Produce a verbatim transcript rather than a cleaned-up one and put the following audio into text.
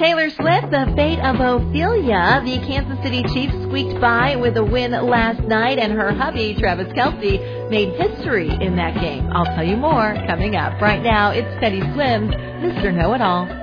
Taylor Swift, the fate of Ophelia. The Kansas City Chiefs squeaked by with a win last night, and her hubby, Travis Kelce, made history in that game. I'll tell you more coming up. Right now, it's Teddy Swims, Mister Know-It-All.